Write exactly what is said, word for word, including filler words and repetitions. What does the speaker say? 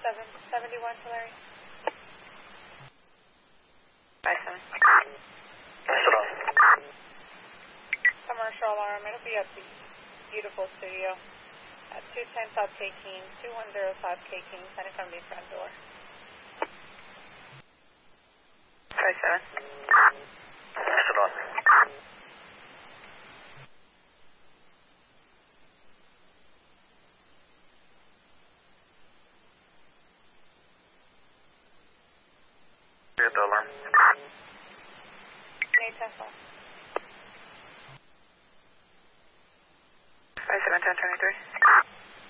seven seventy-one to Larry. five seven. Commercial alarm. It'll be at the beautiful studio at two ten South K King, two one zero five K King, sending from the front door. five seven. Get the alarm. Nate Tesla. five seven ten twenty-three.